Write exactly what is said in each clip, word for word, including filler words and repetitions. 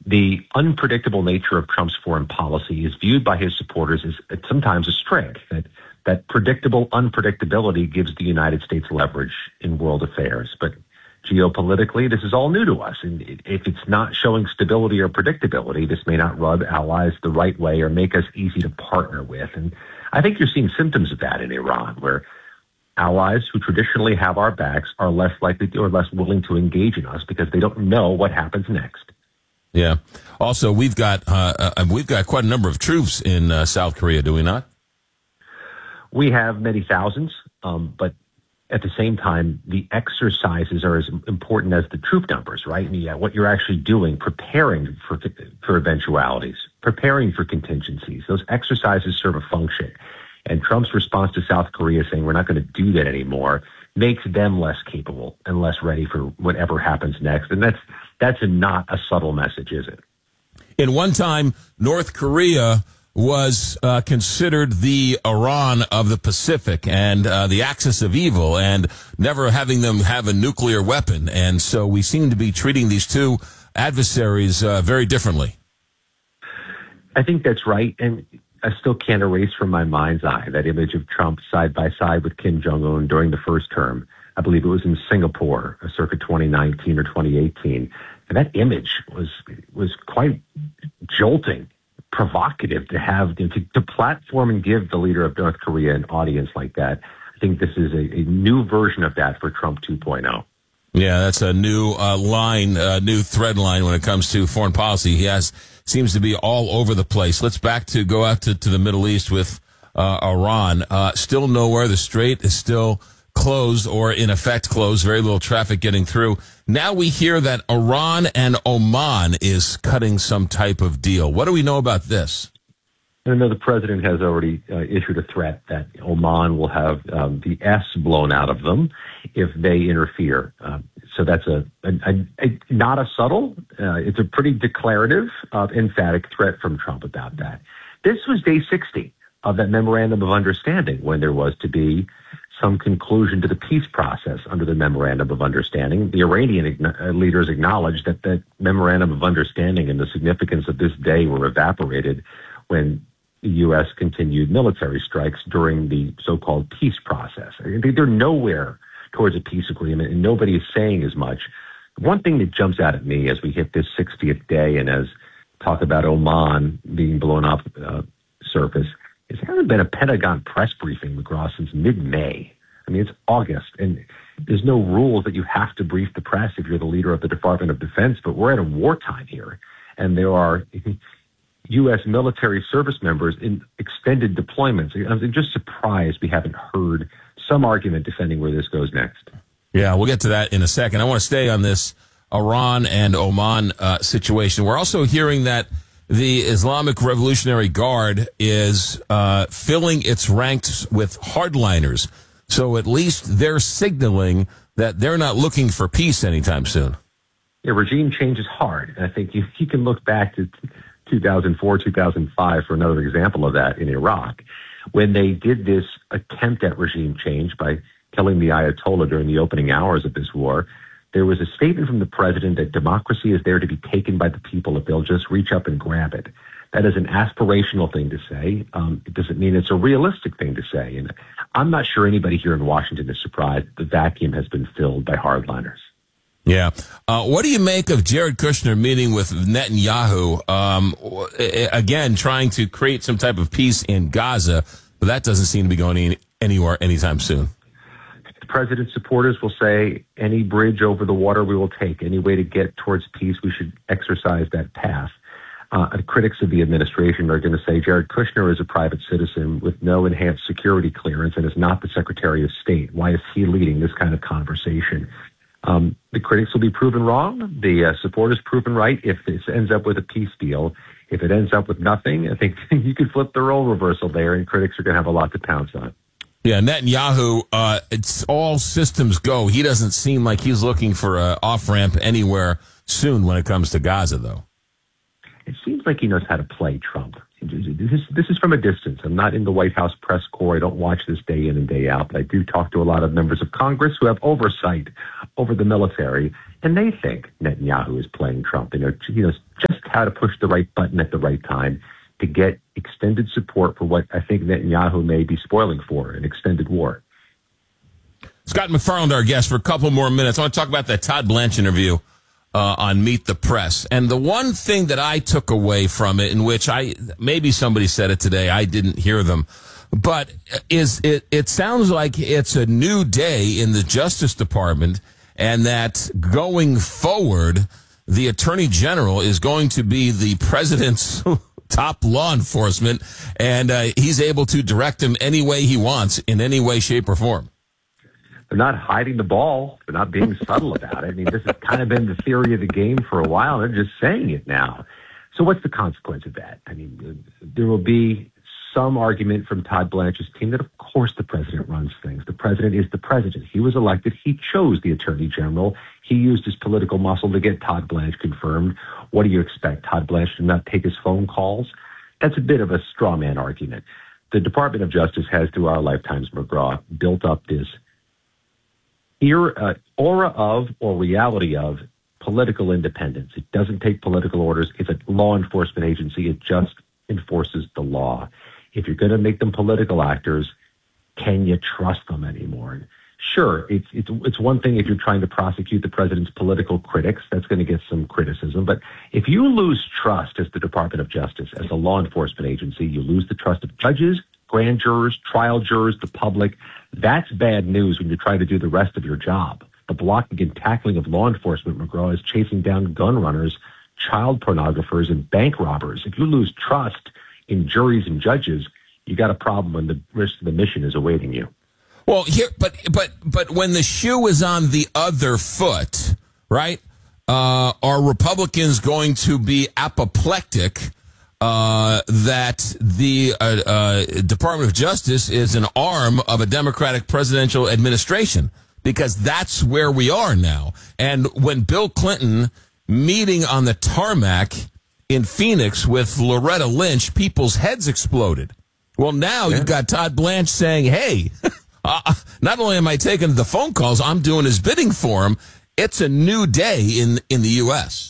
the unpredictable nature of Trump's foreign policy is viewed by his supporters as sometimes a strength, that that predictable unpredictability gives the United States leverage in world affairs. But geopolitically, this is all new to us. And if it's not showing stability or predictability, this may not rub allies the right way or make us easy to partner with. And I think you're seeing symptoms of that in Iran, where allies who traditionally have our backs are less likely to, or less willing to engage in us because they don't know what happens next. Yeah. Also, we've got uh, uh, we've got quite a number of troops in uh, South Korea, do we not? We have many thousands, um, but at the same time, the exercises are as important as the troop numbers, right? And yeah, what you're actually doing, preparing for for eventualities, preparing for contingencies. Those exercises serve a function. And Trump's response to South Korea saying we're not going to do that anymore makes them less capable and less ready for whatever happens next. And that's that's a, not a subtle message, is it? In one time, North Korea was uh, considered the Iran of the Pacific and uh, the axis of evil, and never having them have a nuclear weapon. And so we seem to be treating these two adversaries uh, very differently. I think that's right. And I still can't erase from my mind's eye that image of Trump side by side with Kim Jong-un during the first term. I believe it was in Singapore, circa twenty nineteen or twenty eighteen. And that image was was quite jolting, provocative to have, to, to platform and give the leader of North Korea an audience like that. I think this is a, a new version of that for Trump two point oh. Yeah, that's a new uh, line, uh, new thread line when it comes to foreign policy. He has seems to be all over the place. Let's back to go out to, to the Middle East with uh, Iran. Uh, still nowhere. The Strait is still closed, or in effect closed. Very little traffic getting through. Now we hear that Iran and Oman is cutting some type of deal. What do we know about this? I know the president has already uh, issued a threat that Oman will have um, the S blown out of them if they interfere. Uh, so that's a, a, a, a not a subtle, uh, it's a pretty declarative, uh, emphatic threat from Trump about that. This was day sixty of that memorandum of understanding, when there was to be some conclusion to the peace process under the memorandum of understanding. The Iranian uh, leaders acknowledged that that memorandum of understanding and the significance of this day were evaporated when the U S continued military strikes during the so-called peace process. They're nowhere towards a peace agreement, and nobody is saying as much. One thing that jumps out at me as we hit this sixtieth day, and as talk about Oman being blown off uh, surface, is there hasn't been a Pentagon press briefing, McGraw, since mid-May. I mean, it's August, and there's no rules that you have to brief the press if you're the leader of the Department of Defense, but we're at a wartime here, and there are U S military service members in extended deployments. I'm just surprised we haven't heard some argument defending where this goes next. Yeah, we'll get to that in a second. I want to stay on this Iran and Oman uh, situation. We're also hearing that the Islamic Revolutionary Guard is uh, filling its ranks with hardliners. So at least they're signaling that they're not looking for peace anytime soon. Yeah, regime change is hard. And I think you, you can look back to two thousand four, two thousand five for another example of that in Iraq, when they did this attempt at regime change by killing the Ayatollah during the opening hours of this war. There was a statement from the president that democracy is there to be taken by the people if they'll just reach up and grab it. That is an aspirational thing to say. Um, it doesn't mean it's a realistic thing to say. And I'm not sure anybody here in Washington is surprised the vacuum has been filled by hardliners. Yeah. Uh, what do you make of Jared Kushner meeting with Netanyahu, um, again, trying to create some type of peace in Gaza, but that doesn't seem to be going any, anywhere anytime soon? The president's supporters will say any bridge over the water we will take, any way to get towards peace, we should exercise that path. Uh, critics of the administration are going to say Jared Kushner is a private citizen with no enhanced security clearance and is not the Secretary of State. Why is he leading this kind of conversation? Um, the critics will be proven wrong. The uh, supporters proven right if this ends up with a peace deal. If it ends up with nothing, I think you could flip the role reversal there, and critics are going to have a lot to pounce on. Yeah, Netanyahu, uh, it's all systems go. He doesn't seem like he's looking for an off-ramp anywhere soon when it comes to Gaza, though. It seems like he knows how to play Trump. This is, this is from a distance. I'm not in the White House press corps. I don't watch this day in and day out, but I do talk to a lot of members of Congress who have oversight over the military, and they think Netanyahu is playing Trump. You know, he knows just how to push the right button at the right time to get extended support for what I think Netanyahu may be spoiling for, an extended war. Scott McFarland, our guest, for a couple more minutes. I want to talk about that Todd Blanche interview uh, on Meet the Press. And the one thing that I took away from it, in which I maybe somebody said it today, I didn't hear them, but is it, it sounds like it's a new day in the Justice Department, and that going forward, the Attorney General is going to be the president's top law enforcement, and uh, he's able to direct him any way he wants, in any way, shape, or form. They're not hiding the ball. They're not being subtle about it. I mean, this has kind of been the theory of the game for a while. They're just saying it now. So what's the consequence of that? I mean, there will be some argument from Todd Blanche's team that, of course, the president runs things. The president is the president. He was elected. He chose the attorney general. He used his political muscle to get Todd Blanche confirmed. What do you expect? Todd Blanche to not take his phone calls? That's a bit of a straw man argument. The Department of Justice has, through our lifetimes, McGraw, built up this era, uh, aura of or reality of political independence. It doesn't take political orders. It's a law enforcement agency. It just enforces the law. If you're going to make them political actors, can you trust them anymore? Sure, it's it's it's one thing if you're trying to prosecute the president's political critics. That's going to get some criticism. But if you lose trust as the Department of Justice, as a law enforcement agency, you lose the trust of judges, grand jurors, trial jurors, the public. That's bad news when you try to do the rest of your job. The blocking and tackling of law enforcement, McGraw, is chasing down gun runners, child pornographers, and bank robbers. If you lose trust in juries and judges, you got a problem when the rest of the mission is awaiting you. Well, here, but but but when the shoe is on the other foot, right? Uh, are Republicans going to be apoplectic uh, that the uh, uh, Department of Justice is an arm of a Democratic presidential administration? Because that's where we are now. And when Bill Clinton meeting on the tarmac in Phoenix with Loretta Lynch, people's heads exploded. Well, now yeah. You've got Todd Blanche saying, hey, uh, not only am I taking the phone calls, I'm doing his bidding for him. It's a new day in, in the U S.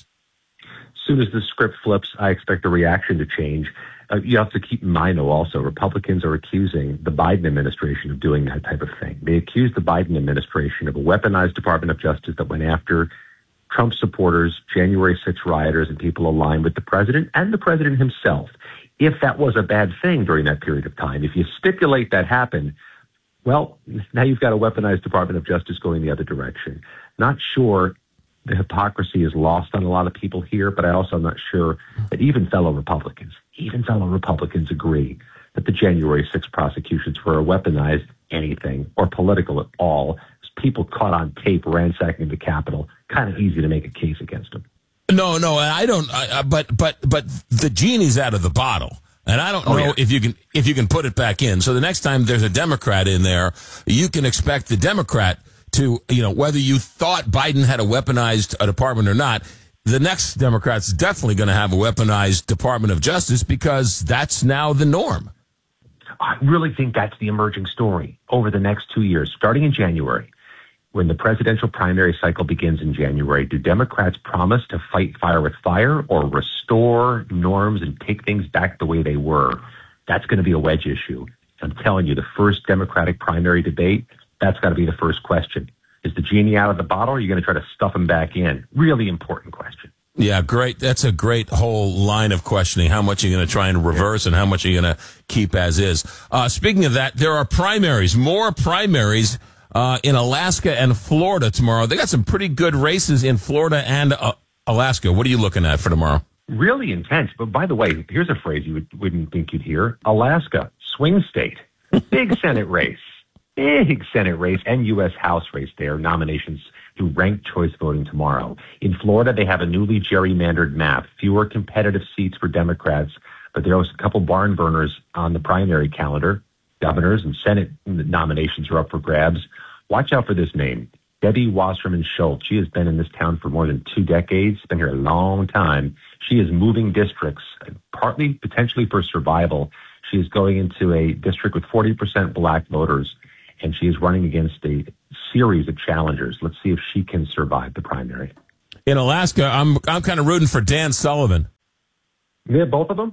As soon as the script flips, I expect the reaction to change. Uh, you have to keep in mind, though, also, Republicans are accusing the Biden administration of doing that type of thing. They accuse the Biden administration of a weaponized Department of Justice that went after Trump supporters, January sixth rioters, and people aligned with the president and the president himself. If that was a bad thing during that period of time, if you stipulate that happened, well, now you've got a weaponized Department of Justice going the other direction. Not sure the hypocrisy is lost on a lot of people here, but I also am not sure that even fellow Republicans, even fellow Republicans agree that the January sixth prosecutions were a weaponized anything or political at all. People caught on tape ransacking the Capitol, kind of easy to make a case against them. No, no, I don't. I, but but but the genie's out of the bottle, and I don't know oh, yeah. if you can if you can put it back in. So the next time there's a Democrat in there, you can expect the Democrat to, you know, whether you thought Biden had a weaponized a department or not, the next Democrat's definitely going to have a weaponized Department of Justice because that's now the norm. I really think that's the emerging story over the next two years, starting in January. When the presidential primary cycle begins in January, do Democrats promise to fight fire with fire or restore norms and take things back the way they were? That's going to be a wedge issue. I'm telling you, the first Democratic primary debate, that's got to be the first question. Is the genie out of the bottle, or are you going to try to stuff him back in? Really important question. Yeah, great. That's a great whole line of questioning. How much are you going to try and reverse and how much are you going to keep as is? Uh, speaking of that, there are primaries, more primaries uh, in Alaska and Florida tomorrow. They got some pretty good races in Florida and uh, Alaska. What are you looking at for tomorrow? Really intense. But by the way, here's a phrase you would, wouldn't think you'd hear. Alaska, swing state, big Senate race, big Senate race and U S House race there, nominations through ranked choice voting tomorrow. In Florida, they have a newly gerrymandered map, fewer competitive seats for Democrats, but there are a couple barn burners on the primary calendar. Governors and Senate nominations are up for grabs. Watch out for this name, Debbie Wasserman Schultz. She has been in this town for more than two decades, been here a long time. She is moving districts, partly potentially for survival. She is going into a district with forty percent black voters, and she is running against a series of challengers. Let's see if she can survive the primary. In Alaska, I'm I'm kind of rooting for Dan Sullivan. Yeah, both of them?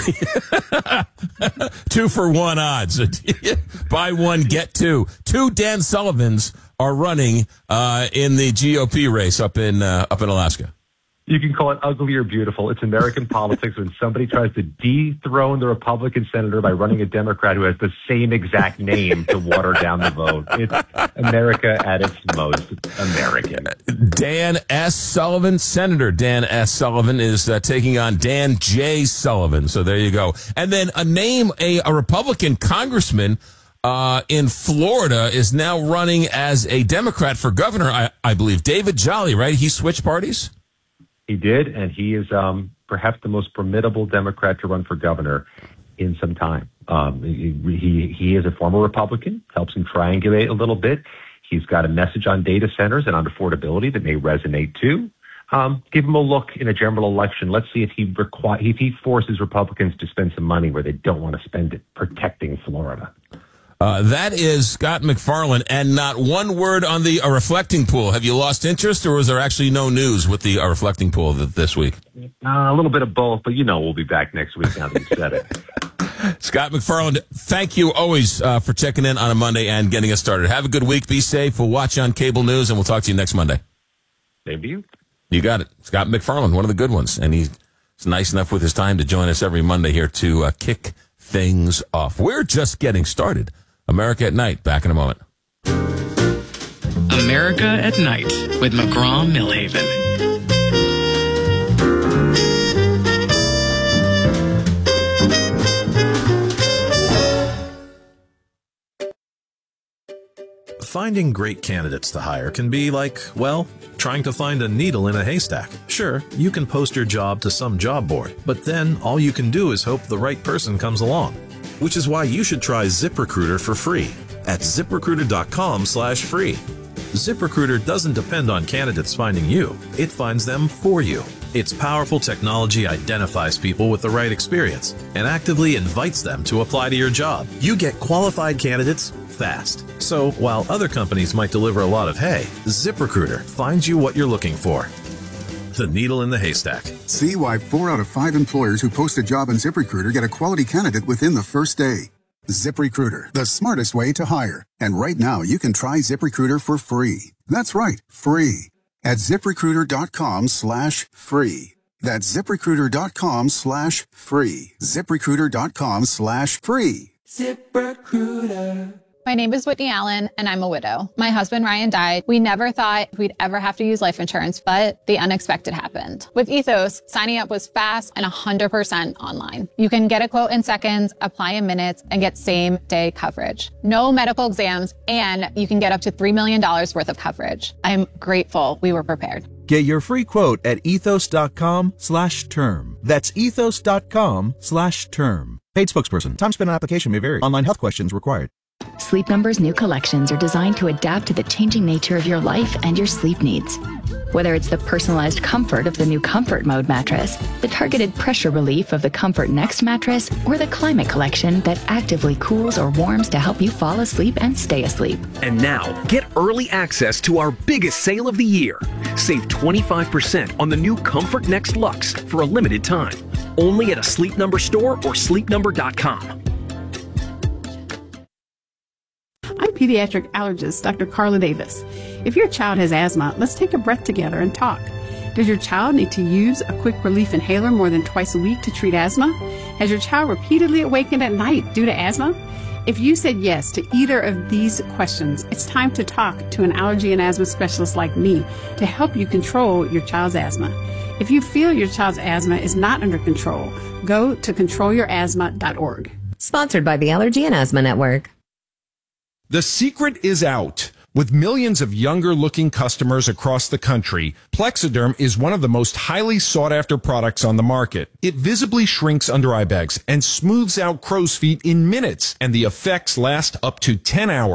Two for one odds. Buy one, get two. Two Dan Sullivans are running uh, in the G O P race up in uh, up in Alaska. You can call it ugly or beautiful. It's American politics when somebody tries to dethrone the Republican senator by running a Democrat who has the same exact name to water down the vote. It's America at its most American. Dan S. Sullivan, Senator Dan S. Sullivan, is uh, taking on Dan J. Sullivan. So there you go. And then a name, a, a Republican congressman uh, in Florida is now running as a Democrat for governor, I, I believe. David Jolly, right? He switched parties? He did, and he is um, perhaps the most formidable Democrat to run for governor in some time. Um, he, he he is a former Republican, helps him triangulate a little bit. He's got a message on data centers and on affordability that may resonate too. Um, give him a look in a general election. Let's see if he requ- if he forces Republicans to spend some money where they don't want to spend it protecting Florida. Uh, that is Scott MacFarlane, and not one word on the uh, reflecting pool. Have you lost interest, or was there actually no news with the uh, reflecting pool th- this week? Uh, a little bit of both, but you know we'll be back next week now that you said it. Scott MacFarlane, thank you always uh, for checking in on a Monday and getting us started. Have a good week. Be safe. We'll watch you on cable news, and we'll talk to you next Monday. Same to you. You got it. Scott MacFarlane, one of the good ones, and he's nice enough with his time to join us every Monday here to uh, kick things off. We're just getting started. America at Night, back in a moment. America at Night with McGraw-Millhaven. Finding great candidates to hire can be like, well, trying to find a needle in a haystack. Sure, you can post your job to some job board, but then all you can do is hope the right person comes along. Which is why you should try ZipRecruiter for free at ZipRecruiter.com slash free. ZipRecruiter doesn't depend on candidates finding you. It finds them for you. Its powerful technology identifies people with the right experience and actively invites them to apply to your job. You get qualified candidates fast. So while other companies might deliver a lot of hay, ZipRecruiter finds you what you're looking for. The needle in the haystack. See why four out of five employers who post a job on ZipRecruiter get a quality candidate within the first day. ZipRecruiter, the smartest way to hire. And right now, you can try ZipRecruiter for free. That's right, free. At ZipRecruiter.com slash free. That's ZipRecruiter.com slash free. ZipRecruiter.com slash free. ZipRecruiter. My name is Whitney Allen, and I'm a widow. My husband, Ryan, died. We never thought we'd ever have to use life insurance, but the unexpected happened. With Ethos, signing up was fast and one hundred percent online. You can get a quote in seconds, apply in minutes, and get same-day coverage. No medical exams, and you can get up to three million dollars worth of coverage. I'm grateful we were prepared. Get your free quote at ethos.com slash term. That's ethos.com slash term. Paid spokesperson. Time spent on application may vary. Online health questions required. Sleep Number's new collections are designed to adapt to the changing nature of your life and your sleep needs. Whether it's the personalized comfort of the new Comfort Mode mattress, the targeted pressure relief of the Comfort Next mattress, or the Climate Collection that actively cools or warms to help you fall asleep and stay asleep. And now, get early access to our biggest sale of the year. Save twenty-five percent on the new Comfort Next Luxe for a limited time. Only at a Sleep Number store or sleep number dot com. I'm pediatric allergist Doctor Carla Davis. If your child has asthma, let's take a breath together and talk. Does your child need to use a quick relief inhaler more than twice a week to treat asthma? Has your child repeatedly awakened at night due to asthma? If you said yes to either of these questions, it's time to talk to an allergy and asthma specialist like me to help you control your child's asthma. If you feel your child's asthma is not under control, go to control your asthma dot org. Sponsored by the Allergy and Asthma Network. The secret is out. With millions of younger-looking customers across the country, Plexiderm is one of the most highly sought-after products on the market. It visibly shrinks under eye bags and smooths out crow's feet in minutes, and the effects last up to ten hours.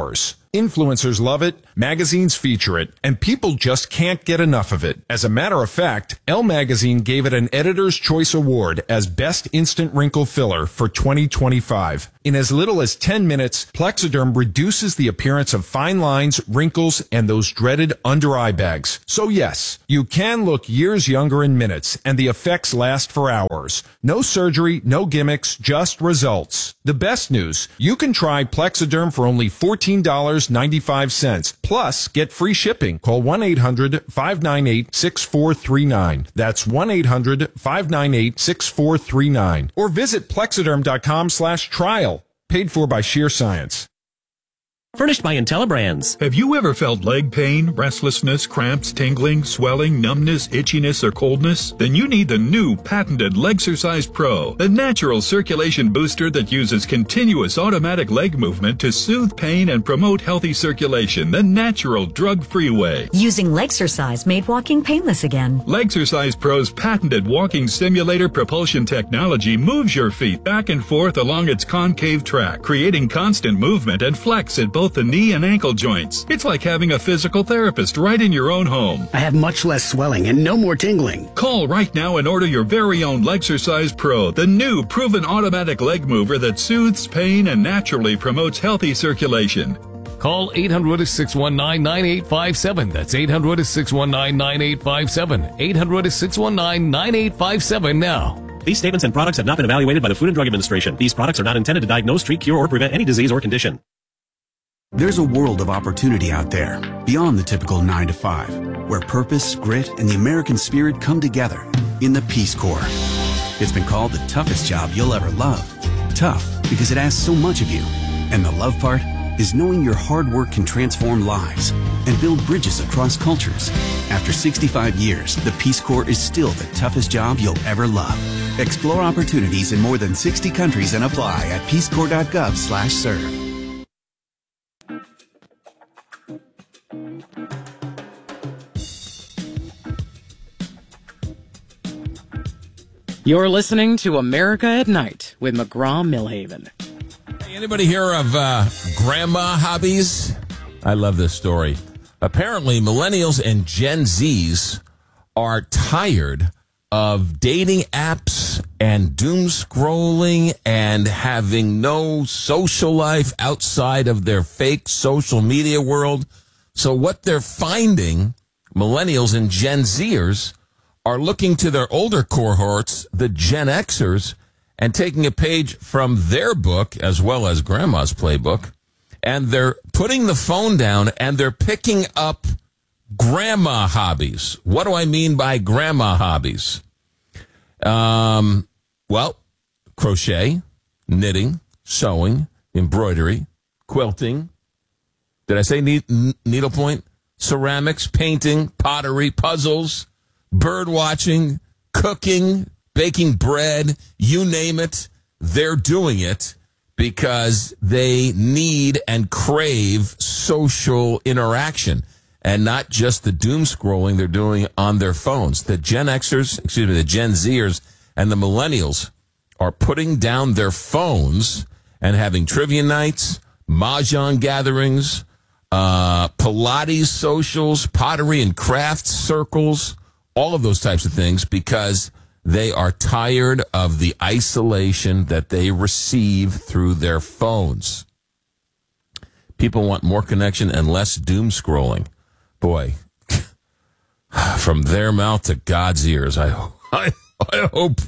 Influencers love it, magazines feature it, and people just can't get enough of it. As a matter of fact, Elle Magazine gave it an Editor's Choice Award as Best Instant Wrinkle Filler for twenty twenty-five. In as little as ten minutes, Plexiderm reduces the appearance of fine lines, wrinkles, and those dreaded under-eye bags. So yes, you can look years younger in minutes, and the effects last for hours. No surgery, no gimmicks, just results. The best news, you can try Plexiderm for only fourteen dollars and ninety-five cents. Plus, get free shipping. Call one eight hundred five nine eight six four three nine. That's one eight hundred five nine eight six four three nine. Or visit plexiderm.com slash trial. Paid for by Sheer Science. Furnished by IntelliBrands. Have you ever felt leg pain, restlessness, cramps, tingling, swelling, numbness, itchiness, or coldness? Then you need the new patented Legsercise Pro, the natural circulation booster that uses continuous automatic leg movement to soothe pain and promote healthy circulation the natural drug-free way. Using Legsercise made walking painless again. Legsercise Pro's patented walking simulator propulsion technology moves your feet back and forth along its concave track, creating constant movement and flex at both the knee and ankle joints. It's like having a physical therapist right in your own home. I have much less swelling and no more tingling. Call right now and order your very own Legsercise Pro, the new proven automatic leg mover that soothes pain and naturally promotes healthy circulation. Call eight hundred six one nine nine eight five seven. That's eight hundred six one nine nine eight five seven. eight hundred six one nine nine eight five seven now. These statements and products have not been evaluated by the Food and Drug Administration. These products are not intended to diagnose, treat, cure, or prevent any disease or condition. There's a world of opportunity out there, beyond the typical nine to five, where purpose, grit, and the American spirit come together in the Peace Corps. It's been called the toughest job you'll ever love. Tough because it asks so much of you. And the love part is knowing your hard work can transform lives and build bridges across cultures. After sixty-five years, the Peace Corps is still the toughest job you'll ever love. Explore opportunities in more than sixty countries and apply at peacecorps.gov slash serve. You're listening to America at Night with McGraw-Millhaven. Hey, anybody hear of uh, grandma hobbies? I love this story. Apparently, millennials and Gen Zs are tired of dating apps and doom scrolling and having no social life outside of their fake social media world. So what they're finding, millennials and Gen Zers, are looking to their older cohorts, the Gen Xers, and taking a page from their book as well as grandma's playbook, and they're putting the phone down and they're picking up grandma hobbies. What do I mean by grandma hobbies? Um, well, crochet, knitting, sewing, embroidery, quilting. Did I say ne- needlepoint? Ceramics, painting, pottery, puzzles, bird watching, cooking, baking bread, you name it, they're doing it because they need and crave social interaction and not just the doom scrolling they're doing on their phones. The Gen Xers, excuse me, the Gen Zers and the millennials are putting down their phones and having trivia nights, mahjong gatherings, uh, Pilates socials, pottery and craft circles, all of those types of things because they are tired of the isolation that they receive through their phones. People want more connection and less doom scrolling. Boy, from their mouth to God's ears, I, I, I hope,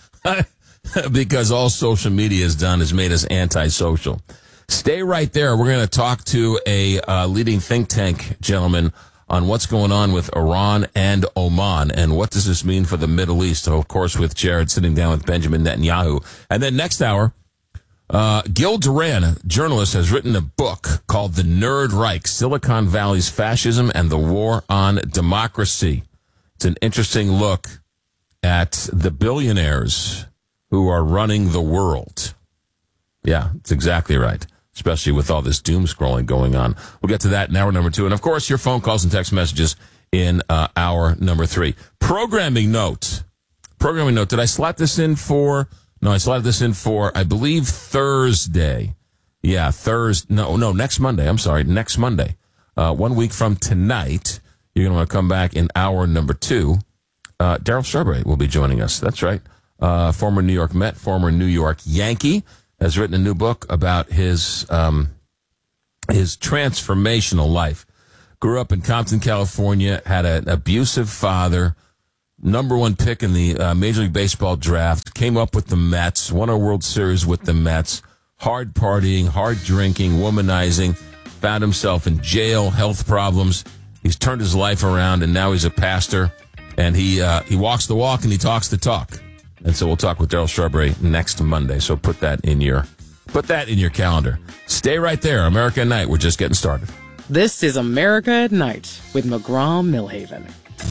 because all social media has done is made us antisocial. Stay right there. We're going to talk to a uh, leading think tank gentleman on what's going on with Iran and Oman and what does this mean for the Middle East. So, of course, with Jared sitting down with Benjamin Netanyahu. And then next hour, uh, Gil Duran, a journalist, has written a book called The Nerd Reich, Silicon Valley's Fascism and the War on Democracy. It's an interesting look at the billionaires who are running the world. Yeah, it's exactly right. Especially with all this doom scrolling going on. We'll get to that in hour number two. And, of course, your phone calls and text messages in uh, hour number three. Programming note. Programming note. Did I slot this in for? No, I slotted this in for, I believe, Thursday. Yeah, Thursday. No, no, next Monday. I'm sorry, next Monday. Uh, one week from tonight, you're going to want to come back in hour number two. Uh, Darryl Strawberry will be joining us. That's right. Uh, former New York Met, former New York Yankee, has written a new book about his um, his transformational life. Grew up in Compton, California, had an abusive father, number one pick in the uh, Major League Baseball draft, came up with the Mets, won a World Series with the Mets, hard partying, hard drinking, womanizing, found himself in jail, health problems. He's turned his life around, and now he's a pastor, and he uh, he walks the walk and he talks the talk. And so we'll talk with Darryl Strawberry next Monday. So put that in your put that in your calendar. Stay right there. America at Night. We're just getting started. This is America at Night with McGraw-Milhaven.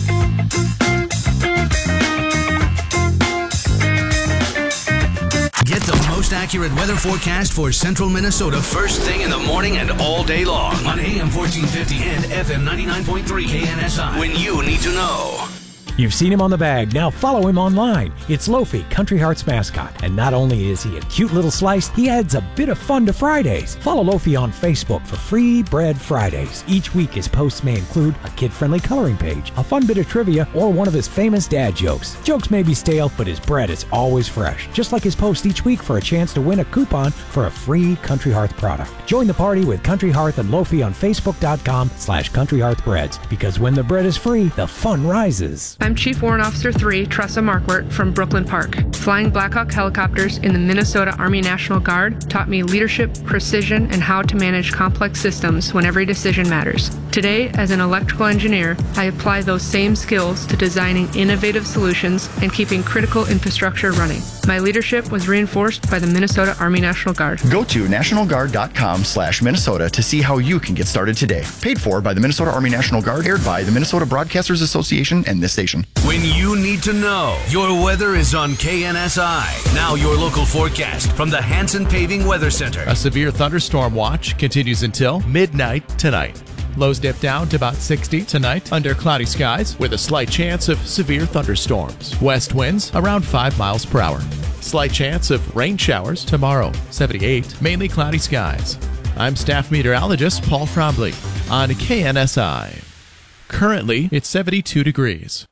Get the most accurate weather forecast for central Minnesota first thing in the morning and all day long on A M fourteen fifty and F M ninety-nine point three K N S I. When you need to know. You've seen him on the bag. Now follow him online. It's Lofi, Country Heart's mascot. And not only is he a cute little slice, he adds a bit of fun to Fridays. Follow Lofi on Facebook for Free Bread Fridays. Each week his posts may include a kid-friendly coloring page, a fun bit of trivia, or one of his famous dad jokes. Jokes may be stale, but his bread is always fresh. Just like his post each week for a chance to win a coupon for a free Country Hearth product. Join the party with Country Hearth and Lofi on Facebook.com slash Country Hearth Breads. Because when the bread is free, the fun rises. I'm Chief Warrant Officer three, Tressa Markwart from Brooklyn Park. Flying Black Hawk helicopters in the Minnesota Army National Guard taught me leadership, precision, and how to manage complex systems when every decision matters. Today, as an electrical engineer, I apply those same skills to designing innovative solutions and keeping critical infrastructure running. My leadership was reinforced by the Minnesota Army National Guard. Go to nationalguard.com slash Minnesota to see how you can get started today. Paid for by the Minnesota Army National Guard, aired by the Minnesota Broadcasters Association and this station. When you need to know, your weather is on K N S I. Now your local forecast from the Hanson Paving Weather Center. A severe thunderstorm watch continues until midnight tonight. Lows dip down to about sixty tonight under cloudy skies with a slight chance of severe thunderstorms. West winds around five miles per hour. Slight chance of rain showers tomorrow, seventy-eight, mainly cloudy skies. I'm staff meteorologist Paul Trombley on K N S I. Currently, it's seventy-two degrees.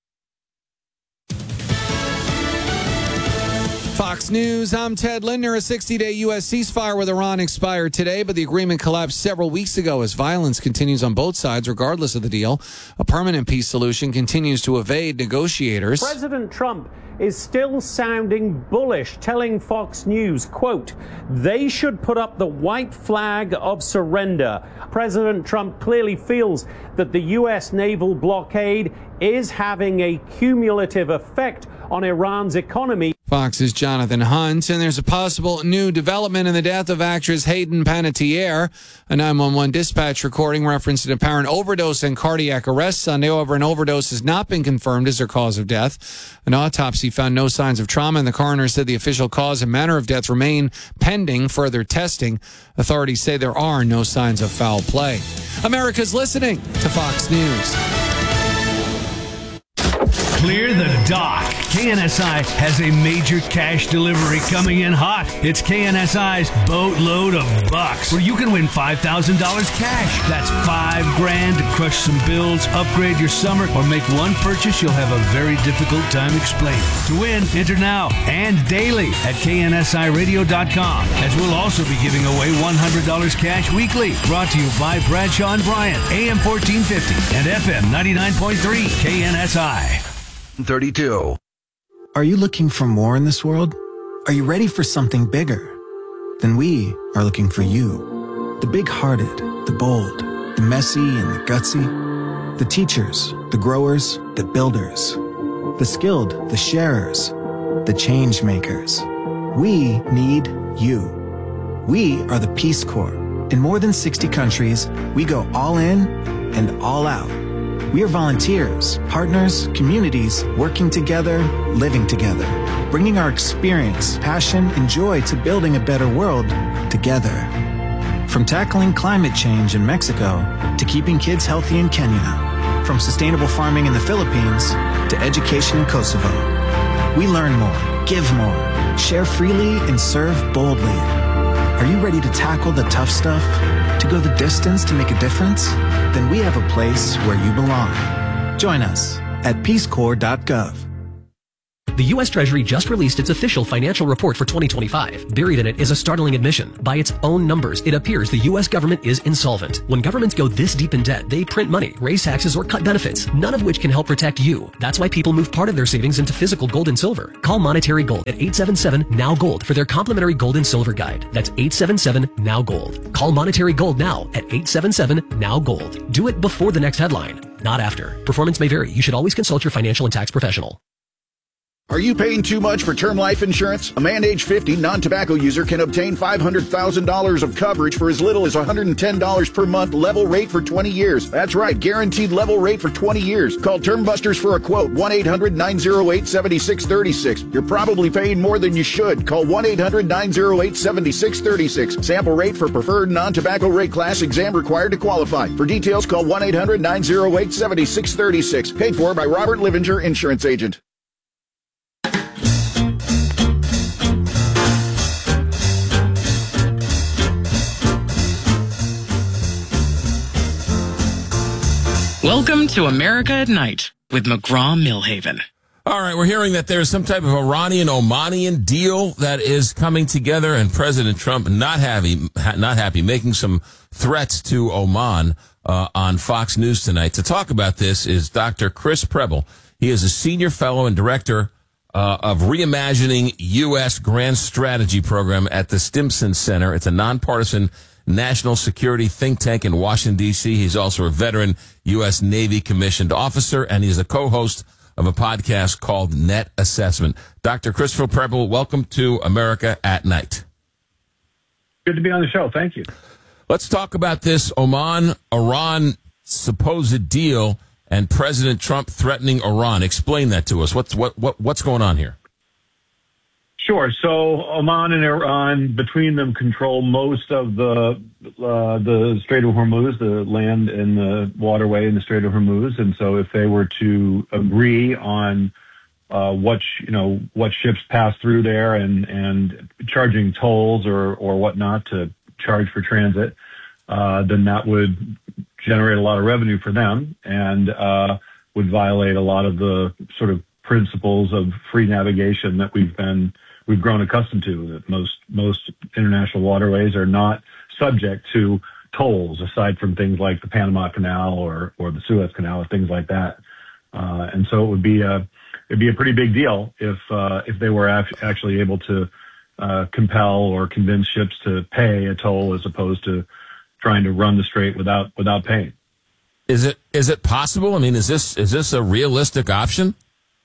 Fox News, I'm Ted Lindner. A sixty-day U S ceasefire with Iran expired today, but the agreement collapsed several weeks ago as violence continues on both sides regardless of the deal. A permanent peace solution continues to evade negotiators. President Trump is still sounding bullish, telling Fox News, quote, they should put up the white flag of surrender. President Trump clearly feels that the U S naval blockade is having a cumulative effect on Iran's economy. Fox's Jonathan Hunt, and there's a possible new development in the death of actress Hayden Panettiere. A nine one one dispatch recording referenced an apparent overdose and cardiac arrest Sunday. However, an overdose has not been confirmed as her cause of death. An autopsy found no signs of trauma, and the coroner said the official cause and manner of death remain pending further testing. Authorities say there are no signs of foul play. America's listening to Fox News. Clear the dock. K N S I has a major cash delivery coming in hot. It's K N S I's Boatload of Bucks, where you can win five thousand dollars cash. That's five grand to crush some bills, upgrade your summer, or make one purchase you'll have a very difficult time explaining. To win, enter now and daily at K N S I radio dot com, as we'll also be giving away one hundred dollars cash weekly. Brought to you by Bradshaw and Bryant, A M fourteen fifty and F M ninety-nine point three K N S I. thirty-two. Are you looking for more in this world? Are you ready for something bigger? Then we are looking for you. The big-hearted, the bold, the messy and the gutsy. The teachers, the growers, the builders. The skilled, the sharers, the change makers. We need you. We are the Peace Corps. In more than sixty countries, we go all in and all out. We are volunteers, partners, communities, working together, living together, bringing our experience, passion, and joy to building a better world together. From tackling climate change in Mexico to keeping kids healthy in Kenya, from sustainable farming in the Philippines to education in Kosovo. We learn more, give more, share freely, and serve boldly. Are you ready to tackle the tough stuff? To go the distance to make a difference? Then we have a place where you belong. Join us at peace corps dot gov. The U S Treasury just released its official financial report for twenty twenty-five. Buried in it is a startling admission. By its own numbers, it appears the U S government is insolvent. When governments go this deep in debt, they print money, raise taxes, or cut benefits, none of which can help protect you. That's why people move part of their savings into physical gold and silver. Call Monetary Gold at eight seven seven, N O W, GOLD for their complimentary gold and silver guide. That's eight seven seven, N O W, GOLD. Call Monetary Gold now at eight seven seven, N O W, GOLD. Do it before the next headline, not after. Performance may vary. You should always consult your financial and tax professional. Are you paying too much for term life insurance? A man age fifty non-tobacco user can obtain five hundred thousand dollars of coverage for as little as one hundred ten dollars per month, level rate for twenty years. That's right, guaranteed level rate for twenty years. Call Term Busters for a quote, one eight hundred, nine oh eight, seven six three six. You're probably paying more than you should. Call one eight hundred, nine oh eight, seven six three six. Sample rate for preferred non-tobacco rate class, exam required to qualify. For details, call one eight hundred, nine oh eight, seven six three six. Paid for by Robert Livinger, Insurance Agent. Welcome to America at Night with McGraw-Millhaven. All right, we're hearing that there's some type of Iranian-Omanian deal that is coming together, and President Trump not happy, not happy, making some threats to Oman uh, on Fox News tonight. To talk about this is Doctor Chris Preble. He is a senior fellow and director uh, of Reimagining U S Grand Strategy Program at the Stimson Center. It's a nonpartisan national security think tank in Washington, D C He's also a veteran U S Navy commissioned officer, and he's a co-host of a podcast called Net Assessment. Doctor Christopher Preble, welcome to America at Night. Good to be on the show. Thank you. Let's talk about this Oman-Iran supposed deal and President Trump threatening Iran. Explain that to us. What's what, what what's going on here? Sure. So Oman and Iran, between them, control most of the uh, the Strait of Hormuz, the land and the waterway in the Strait of Hormuz. And so, if they were to agree on uh, what sh- you know what ships pass through there and and charging tolls or or whatnot to charge for transit, uh, then that would generate a lot of revenue for them and uh, would violate a lot of the sort of principles of free navigation that we've been we've grown accustomed to, that most most international waterways are not subject to tolls, aside from things like the Panama Canal or or the Suez Canal or things like that. Uh, and so it would be a it'd be a pretty big deal if uh, if they were act- actually able to uh, compel or convince ships to pay a toll as opposed to trying to run the strait without without paying. Is it is it possible? I mean, is this is this a realistic option?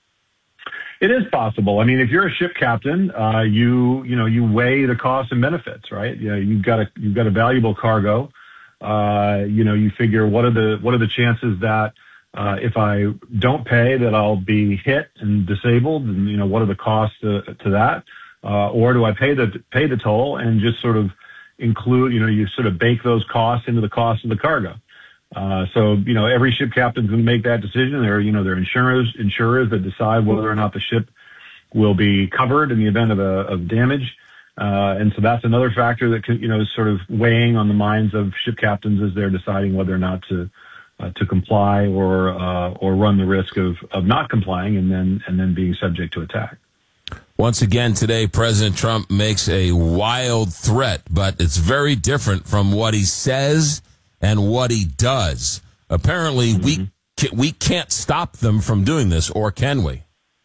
It is possible. I mean, if you're a ship captain, uh, you you know you weigh the costs and benefits, right? You know, you've got a you've got a valuable cargo. Uh, you know, you figure what are the what are the chances that uh, if I don't pay, that I'll be hit and disabled, and you know what are the costs to, to that, uh, or do I pay the pay the toll and just sort of include, you know, you sort of bake those costs into the cost of the cargo. Uh, so, you know, every ship captain's going to make that decision. There are, you know, there are insurers, insurers that decide whether or not the ship will be covered in the event of a, of damage. Uh, and so that's another factor that, you know, is sort of weighing on the minds of ship captains as they're deciding whether or not to, uh, to comply or, uh, or run the risk of, of not complying and then, and then being subject to attack. Once again, today, President Trump makes a wild threat, but it's very different from what he says and what he does. Apparently, mm-hmm. we ca- we can't stop them from doing this, or can we?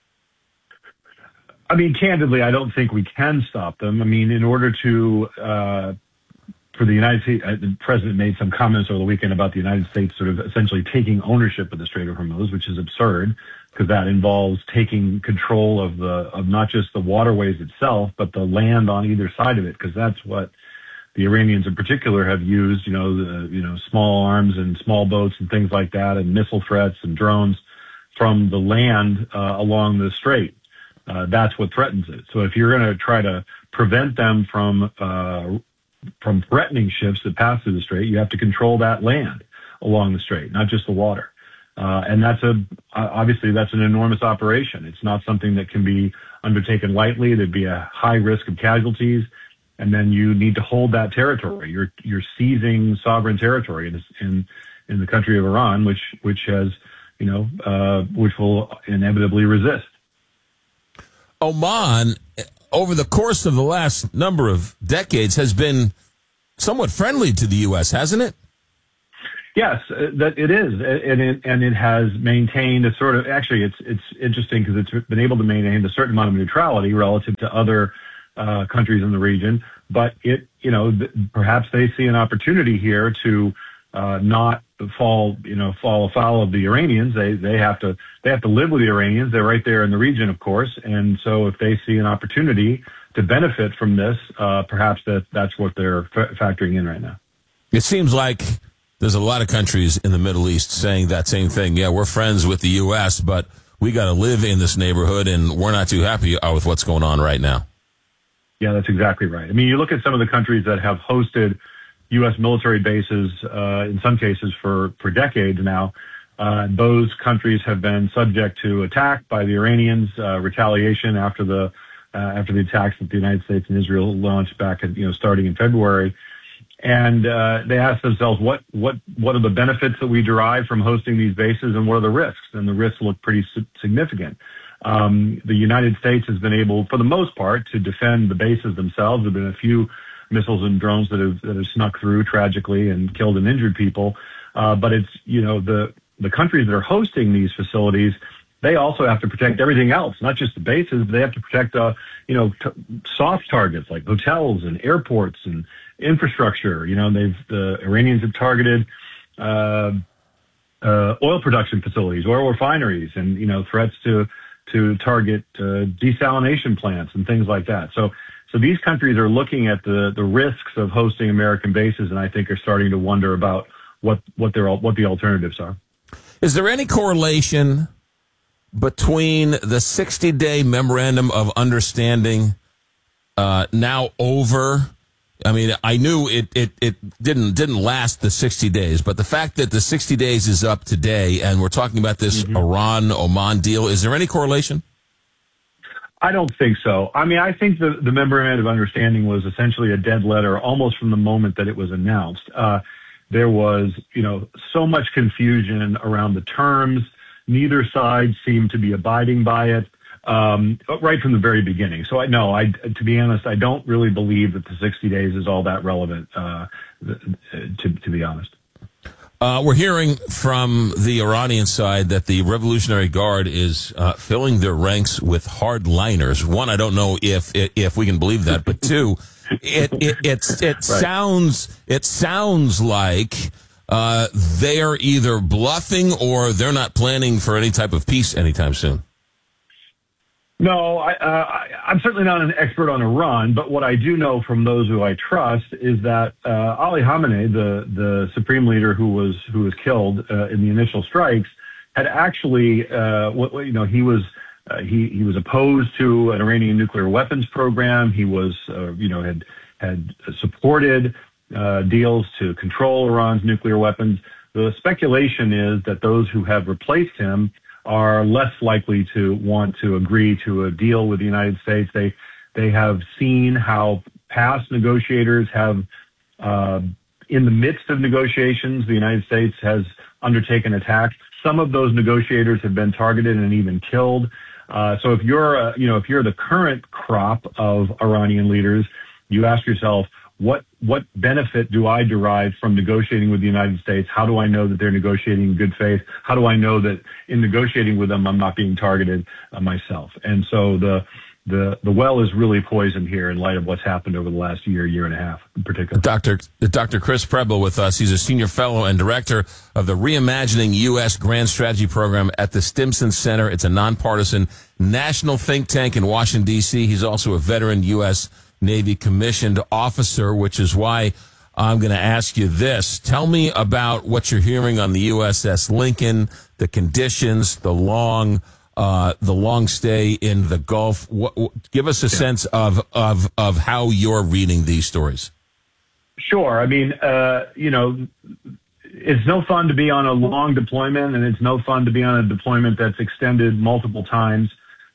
I mean, candidly, I don't think we can stop them. I mean, in order to, uh, for the United States, uh, the president made some comments over the weekend about the United States sort of essentially taking ownership of the Strait of Hormuz, which is absurd, because that involves taking control of the of not just the waterways itself, but the land on either side of it, because that's what the Iranians in particular have used, you know, the, you know, small arms and small boats and things like that, and missile threats and drones from the land uh, along the strait. Uh, that's what threatens it. So if you're going to try to prevent them from uh, from threatening ships that pass through the strait, you have to control that land along the strait, not just the water. Uh, and that's a obviously that's an enormous operation. It's not something that can be undertaken lightly. There'd be a high risk of casualties. and then you need to hold that territory. You're you're seizing sovereign territory in in, in the country of Iran, which which has you know uh, which will inevitably resist. Oman, over the course of the last number of decades, has been somewhat friendly to the U S, hasn't it? Yes, uh, that it is, and it, and it has maintained a sort of. Actually, it's it's interesting because it's been able to maintain a certain amount of neutrality relative to other uh, countries in the region. But it, you know, th- perhaps they see an opportunity here to uh, not fall, you know, fall afoul of the Iranians. They they have to they have to live with the Iranians. They're right there in the region, of course, and so if they see an opportunity to benefit from this, uh, perhaps that that's what they're f- factoring in right now. It seems like there's a lot of countries in the Middle East saying that same thing. Yeah, we're friends with the U S, but we got to live in this neighborhood, and we're not too happy with what's going on right now. Yeah, that's exactly right. I mean, you look at some of the countries that have hosted U S military bases, uh, in some cases for, for decades now. Uh, those countries have been subject to attack by the Iranians, uh, retaliation after the uh, after the attacks that the United States and Israel launched back at, you know, starting in February. And uh, they ask themselves, what what what are the benefits that we derive from hosting these bases, and what are the risks? And the risks look pretty significant. Um, the United States has been able, for the most part, to defend the bases themselves. There have been a few missiles and drones that have that have snuck through tragically and killed and injured people. Uh, but it's, you know, the the countries that are hosting these facilities, they also have to protect everything else, not just the bases. But they have to protect, uh, you know, t- soft targets like hotels and airports and infrastructure. You know, they've the Iranians have targeted uh, uh, oil production facilities, oil refineries, and you know, threats to to target uh, desalination plants and things like that. So, so these countries are looking at the the risks of hosting American bases, and I think are starting to wonder about what what their what the alternatives are. Is there any correlation between the sixty-day memorandum of understanding uh, now over? I mean, I knew it, it, it didn't didn't last the sixty days, but the fact that the sixty days is up today and we're talking about this mm-hmm. Iran-Oman deal, is there any correlation? I don't think so. I mean, I think the, the memorandum of understanding was essentially a dead letter almost from the moment that it was announced. Uh, there was, you know, so much confusion around the terms. Neither side seemed to be abiding by it. Um, right from the very beginning. So I know, I, to be honest, I don't really believe that the sixty days is all that relevant, uh, to, to be honest. Uh, we're hearing from the Iranian side that the Revolutionary Guard is uh, filling their ranks with hardliners. One, I don't know if if we can believe that, but two, it it it's, it right. sounds it sounds like uh, they're either bluffing or they're not planning for any type of peace anytime soon. No, I, uh, I, I'm certainly not an expert on Iran, but what I do know from those who I trust is that uh, Ali Khamenei, the the supreme leader who was who was killed uh, in the initial strikes, had actually, uh, what, you know, he was uh, he he was opposed to an Iranian nuclear weapons program. He was, uh, you know, had had supported uh, deals to control Iran's nuclear weapons. The speculation is that those who have replaced him are less likely to want to agree to a deal with the United States. They they have seen how past negotiators have, uh, in the midst of negotiations, the United States has undertaken attacks. Some of those negotiators have been targeted and even killed. Uh, so if you're, uh, you know, if you're the current crop of Iranian leaders, you ask yourself, what what benefit do I derive from negotiating with the United States? How do I know that they're negotiating in good faith? How do I know that in negotiating with them, I'm not being targeted uh, myself? And so the the the well is really poisoned here in light of what's happened over the last year, year and a half in particular. Doctor Doctor Chris Preble with us. He's a senior fellow and director of the Reimagining U S Grand Strategy Program at the Stimson Center. It's a nonpartisan national think tank in Washington, D C. He's also a veteran U S Navy commissioned officer, which is why I'm going to ask you this. Tell me about what you're hearing on the U S S Lincoln, the conditions, the long, uh, the long stay in the Gulf. What, what, give us a yeah. sense of, of, of how you're reading these stories. Sure. I mean, uh, you know, it's no fun to be on a long deployment, and it's no fun to be on a deployment that's extended multiple times.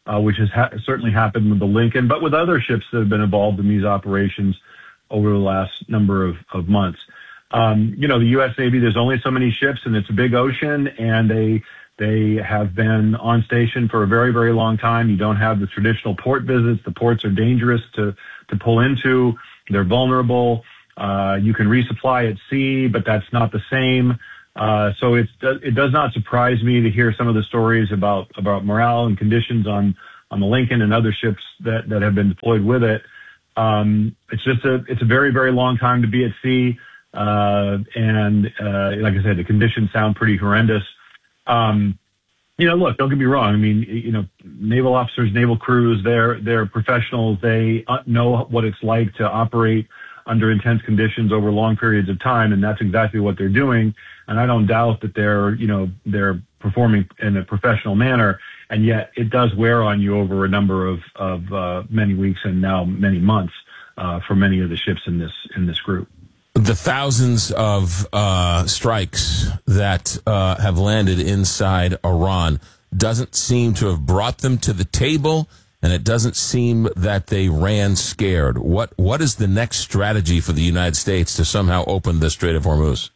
uh, which has ha- certainly happened with the Lincoln, but with other ships that have been involved in these operations over the last number of, of months. Um, you know, the U S Navy, there's only so many ships, and it's a big ocean, and they they have been on station for a very, very long time. You don't have the traditional port visits. The ports are dangerous to, to pull into. They're vulnerable. Uh, you can resupply at sea, but that's not the same. Uh, so it's, it does not surprise me to hear some of the stories about, about morale and conditions on, on the Lincoln and other ships that, that have been deployed with it. Um, it's just a, it's a very, very long time to be at sea. Uh, and, uh, like I said, the conditions sound pretty horrendous. Um, you know, look, don't get me wrong. I mean, you know, naval officers, naval crews, they're, they're professionals. They know what it's like to operate under intense conditions over long periods of time. And that's exactly what they're doing. And I don't doubt that they're, you know, they're performing in a professional manner. And yet it does wear on you over a number of, of, uh, many weeks and now many months, uh, for many of the ships in this, in this group. The thousands of uh, strikes that uh, have landed inside Iran doesn't seem to have brought them to the table, and it doesn't seem that they ran scared. What What is the next strategy for the United States to somehow open the Strait of Hormuz?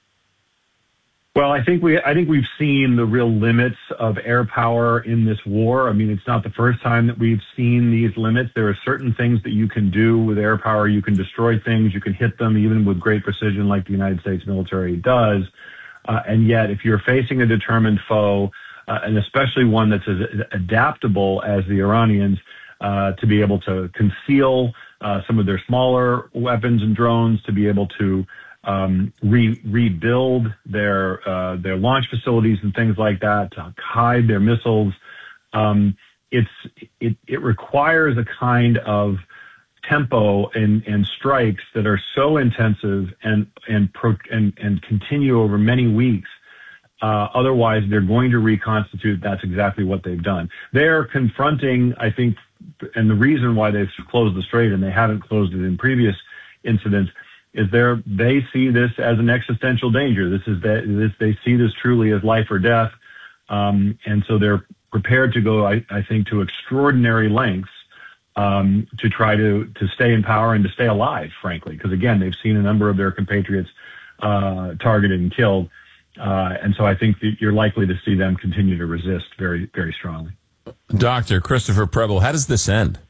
Well, I think we I think we've seen the real limits of air power in this war. I mean, it's not the first time that we've seen these limits. There are certain things that you can do with air power. You can destroy things. You can hit them even with great precision like the United States military does. Uh, and yet, if you're facing a determined foe, uh, and especially one that's as adaptable as the Iranians, uh, to be able to conceal uh, some of their smaller weapons and drones, to be able to Um, re- rebuild their uh, their launch facilities and things like that, to hide their missiles. Um, it's it, it requires a kind of tempo and, and strikes that are so intensive and and pro- and, and continue over many weeks. Uh, otherwise, they're going to reconstitute. That's exactly what they've done. They're confronting, I think, and the reason why they've closed the strait and they haven't closed it in previous incidents is there they see this as an existential danger. This is that this they see this truly as life or death, um, and so they're prepared to go, I, I think, to extraordinary lengths um, to try to to stay in power and to stay alive. Frankly, because again, they've seen a number of their compatriots uh, targeted and killed, uh, and so I think that you're likely to see them continue to resist very, very strongly. Doctor Christopher Preble, how does this end?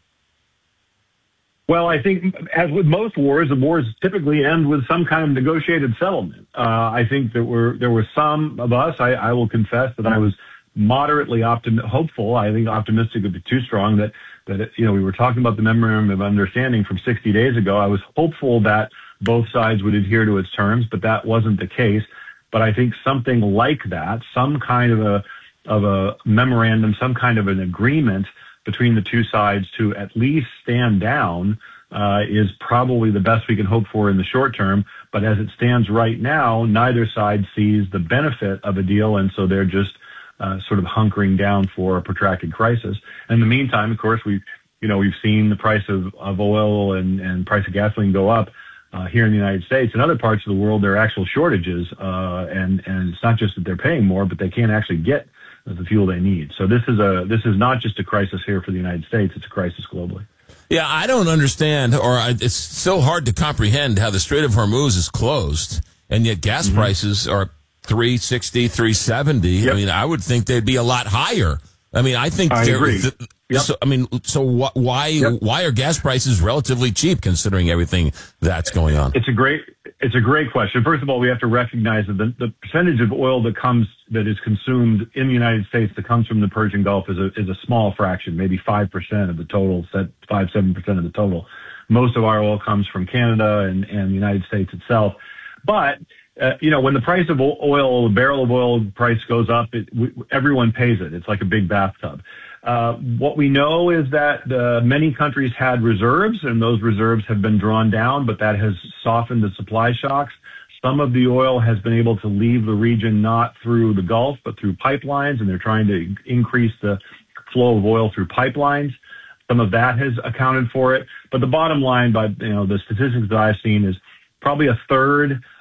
Well, I think, as with most wars, the wars typically end with some kind of negotiated settlement. Uh, I think that were, there were some of us, I, I will confess that I was moderately optim- hopeful. I think optimistic would be too strong that, that, you know, we were talking about the memorandum of understanding from sixty days ago. I was hopeful that both sides would adhere to its terms, but that wasn't the case. But I think something like that, some kind of a, of a memorandum, some kind of an agreement between the two sides to at least stand down uh, is probably the best we can hope for in the short term. But as it stands right now, neither side sees the benefit of a deal, and so they're just uh, sort of hunkering down for a protracted crisis. In the meantime, of course, we've you know we've seen the price of, of oil and, and price of gasoline go up uh, here in the United States. In other parts of the world, there are actual shortages, uh, and and it's not just that they're paying more, but they can't actually get the fuel they need. So this is a this is not just a crisis here for the United States; it's a crisis globally. Yeah, I don't understand, or I, it's so hard to comprehend how the Strait of Hormuz is closed, and yet gas mm-hmm. prices are three sixty, three seventy. Yep. I mean, I would think they'd be a lot higher. I mean, I think I agree. Th- yep. So, I mean, so wh- why yep. why are gas prices relatively cheap considering everything that's going on? It's a great it's a great question. First of all, we have to recognize that the, the percentage of oil that comes that is consumed in the United States that comes from the Persian Gulf is a is a small fraction, maybe five percent of the total, five seven percent of the total. Most of our oil comes from Canada and and the United States itself, but Uh, you know, when the price of oil, a barrel of oil price goes up, it, we, everyone pays it. It's like a big bathtub. Uh, what we know is that uh, many countries had reserves, and those reserves have been drawn down, but that has softened the supply shocks. Some of the oil has been able to leave the region not through the Gulf, but through pipelines, and they're trying to increase the flow of oil through pipelines. Some of that has accounted for it. But the bottom line, by you know, the statistics that I've seen is probably a third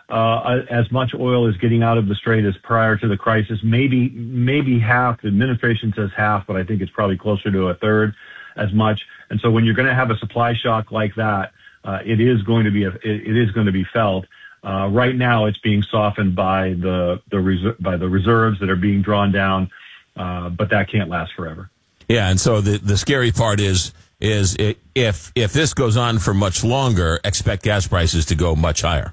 uh, as much oil is getting out of the strait as prior to the crisis. Maybe, maybe half. The administration says half, but I think it's probably closer to a third as much. And so when you're going to have a supply shock like that, uh, it is going to be a, it, it is going to be felt. Uh, right now, it's being softened by the the reser- by the reserves that are being drawn down, uh, but that can't last forever. Yeah, and so the the scary part is is it, if if this goes on for much longer, expect gas prices to go much higher.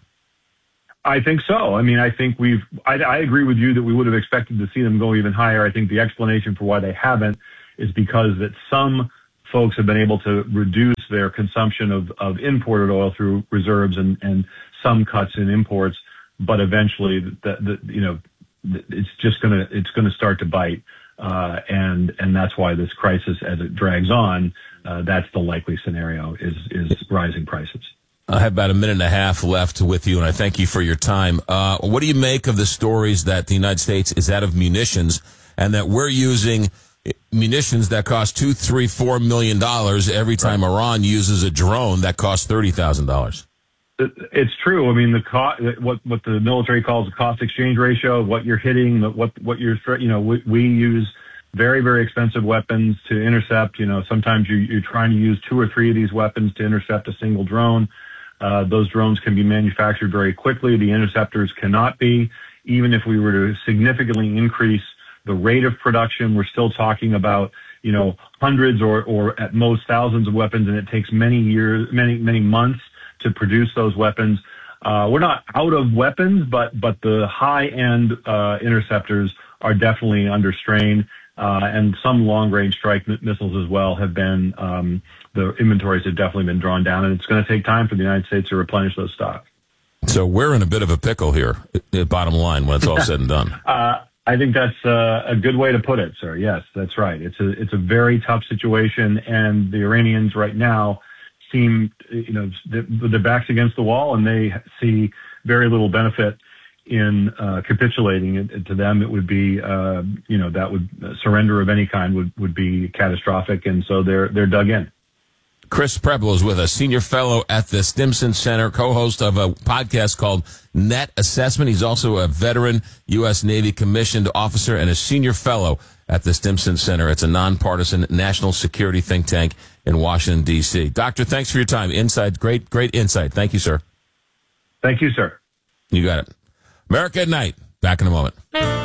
I think so. I mean, I think we've. I, I agree with you that we would have expected to see them go even higher. I think the explanation for why they haven't is because that some folks have been able to reduce their consumption of, of imported oil through reserves and, and some cuts in imports, but eventually, the, the, you know, it's just gonna it's gonna start to bite, uh, and and that's why this crisis, as it drags on, uh, that's the likely scenario is is rising prices. I have about a minute and a half left with you, and I thank you for your time. Uh, what do you make of the stories that the United States is out of munitions and that we're using munitions that cost two, three, four million dollars every time right. Iran uses a drone that costs thirty thousand dollars? It's true. I mean, the cost, what what the military calls the cost exchange ratio, what you're hitting, what what you're, you know, we, we use very, very expensive weapons to intercept. You know, sometimes you, you're trying to use two or three of these weapons to intercept a single drone. Uh, those drones can be manufactured very quickly. The interceptors cannot be. Even if we were to significantly increase the rate of production, we're still talking about, you know, hundreds or, or at most thousands of weapons, and it takes many years, many, many months to produce those weapons. Uh, we're not out of weapons, but, but the high-end uh, interceptors are definitely under strain, uh, and some long-range strike missiles as well have been, um, the inventories have definitely been drawn down, and it's going to take time for the United States to replenish those stocks. So we're in a bit of a pickle here, bottom line, when it's all said and done. uh, I think that's uh, a good way to put it, sir. Yes, that's right. It's a it's a very tough situation, and the Iranians right now seem, you know, their backs against the wall, and they see very little benefit in uh, capitulating. It, to them, it would be, uh, you know, that would uh, surrender of any kind would, would be catastrophic, and so they're they're dug in. Chris Preble is with us, senior fellow at the Stimson Center, co-host of a podcast called Net Assessment. He's also a veteran U S Navy commissioned officer and a senior fellow at the Stimson Center. It's a nonpartisan national security think tank in Washington, D C. Doctor, thanks for your time. Insight, great, great insight. Thank you, sir. Thank you, sir. You got it. America at Night. Back in a moment.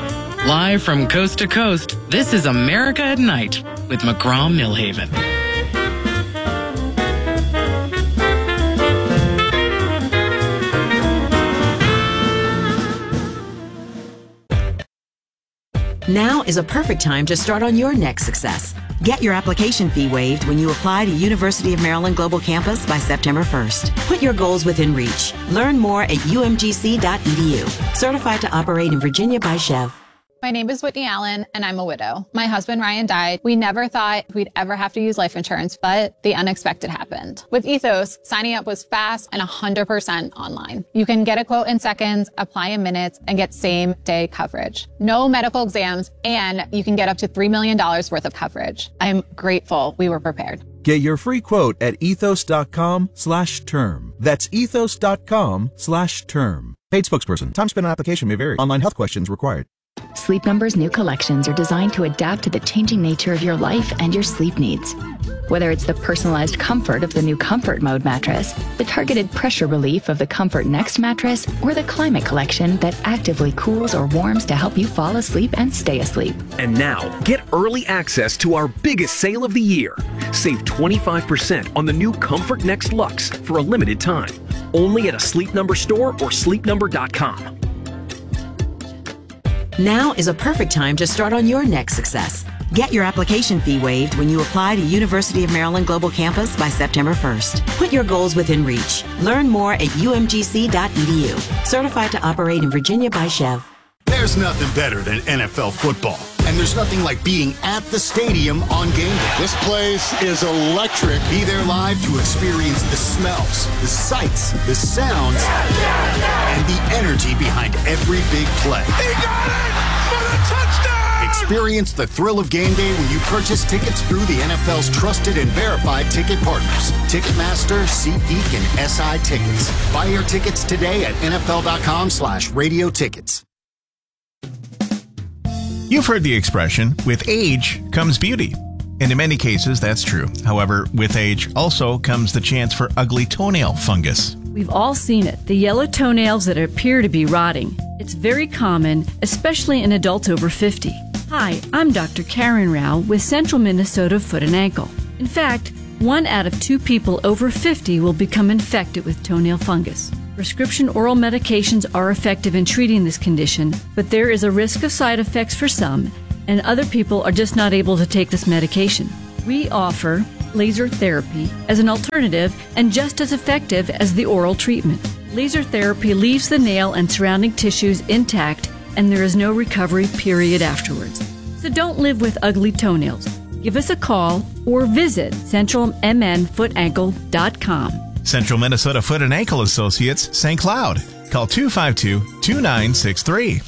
Live from coast to coast, this is America at Night with McGraw Millhaven. Now is a perfect time to start on your next success. Get your application fee waived when you apply to University of Maryland Global Campus by September first. Put your goals within reach. Learn more at U M G C dot E D U. Certified to operate in Virginia by Chev. My name is Whitney Allen, and I'm a widow. My husband, Ryan, died. We never thought we'd ever have to use life insurance, but the unexpected happened. With Ethos, signing up was fast and one hundred percent online. You can get a quote in seconds, apply in minutes, and get same-day coverage. No medical exams, and you can get up to three million dollars worth of coverage. I'm grateful we were prepared. Get your free quote at ethos.com slash term. That's ethos.com slash term. Paid spokesperson. Time spent on application may vary. Online health questions required. Sleep Number's new collections are designed to adapt to the changing nature of your life and your sleep needs. Whether it's the personalized comfort of the new Comfort Mode mattress, the targeted pressure relief of the Comfort Next mattress, or the Climate Collection that actively cools or warms to help you fall asleep and stay asleep. And now, get early access to our biggest sale of the year. Save twenty-five percent on the new Comfort Next Luxe for a limited time. Only at a Sleep Number store or sleep number dot com. Now is a perfect time to start on your next success. Get your application fee waived when you apply to University of Maryland Global Campus by September first. Put your goals within reach. Learn more at U M G C dot E D U. Certified to operate in Virginia by Chev. There's nothing better than N F L football. And there's nothing like being at the stadium on game day. This place is electric. Be there live to experience the smells, the sights, the sounds, yeah, yeah, yeah. and the energy behind every big play. He got it for the touchdown! Experience the thrill of game day when you purchase tickets through the N F L's trusted and verified ticket partners, Ticketmaster, SeatGeek, and S I Tickets. Buy your tickets today at nfl.com slash radio tickets. You've heard the expression, with age comes beauty. And in many cases, that's true. However, with age also comes the chance for ugly toenail fungus. We've all seen it, the yellow toenails that appear to be rotting. It's very common, especially in adults over fifty. Hi, I'm Doctor Karen Rao with Central Minnesota Foot and Ankle. In fact, one out of two people over fifty will become infected with toenail fungus. Prescription oral medications are effective in treating this condition, but there is a risk of side effects for some, and other people are just not able to take this medication. We offer laser therapy as an alternative and just as effective as the oral treatment. Laser therapy leaves the nail and surrounding tissues intact, and there is no recovery period afterwards. So don't live with ugly toenails. Give us a call or visit central m n foot ankle dot com. Central Minnesota Foot and Ankle Associates, Saint Cloud. Call two five two, two nine six three.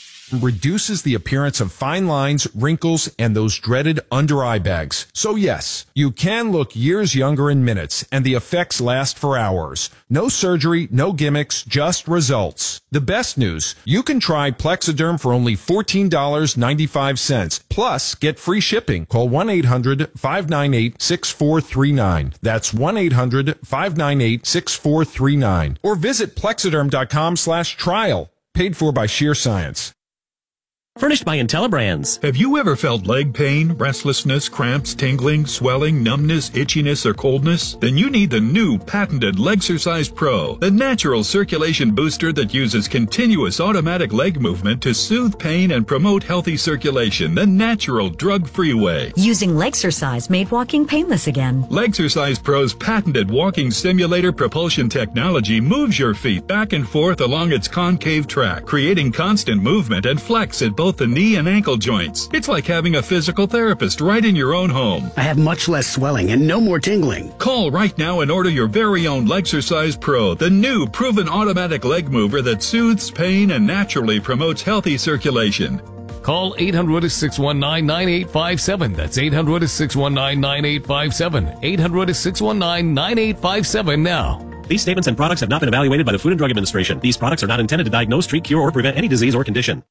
Reduces the appearance of fine lines, wrinkles, and those dreaded under-eye bags. So yes, you can look years younger in minutes, and the effects last for hours. No surgery, no gimmicks, just results. The best news, you can try Plexiderm for only fourteen dollars and ninety-five cents, plus get free shipping. Call one eight hundred, five nine eight, six four three nine. That's one eight hundred, five nine eight, six four three nine. Or visit plexiderm.com slash trial. Paid for by Sheer Science. Furnished by IntelliBrands. Have you ever felt leg pain, restlessness, cramps, tingling, swelling, numbness, itchiness, or coldness? Then you need the new patented Legsercise Pro, the natural circulation booster that uses continuous automatic leg movement to soothe pain and promote healthy circulation the natural drug-free way. Using Legsercise made walking painless again. Legsercise Pro's patented walking simulator propulsion technology moves your feet back and forth along its concave track, creating constant movement and flex at both the knee and ankle joints. It's like having a physical therapist right in your own home. I have much less swelling and no more tingling. Call right now and order your very own Legsercise Pro, the new proven automatic leg mover that soothes pain and naturally promotes healthy circulation. Call eight hundred, six one nine, nine eight five seven. That's eight hundred, six one nine, nine eight five seven. eight hundred, six one nine, nine eight five seven now. These statements and products have not been evaluated by the Food and Drug Administration. These products are not intended to diagnose, treat, cure, or prevent any disease or condition.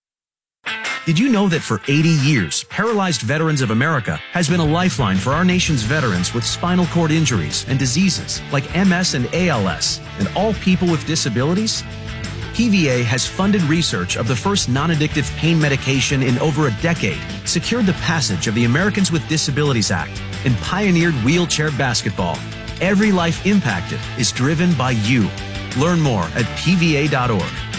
Did you know that for eighty years, Paralyzed Veterans of America has been a lifeline for our nation's veterans with spinal cord injuries and diseases like M S and A L S, and all people with disabilities? P V A has funded research of the first non-addictive pain medication in over a decade, secured the passage of the Americans with Disabilities Act, and pioneered wheelchair basketball. Every life impacted is driven by you. Learn more at P V A dot org.